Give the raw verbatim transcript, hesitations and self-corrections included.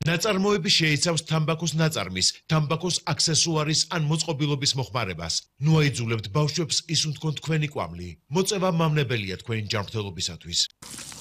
ნაწარმოები შეიცავს თამბაქოს ნაწარმის, თამბაქოს აქსესუარის ან მოწყობილობის მოხმარებას. ნუ აიძულებთ ბავშვებს ისუნთქონ თქვენი კვამლი. მოწევა მავნებელია თქვენი ჯანმრთელობისათვის.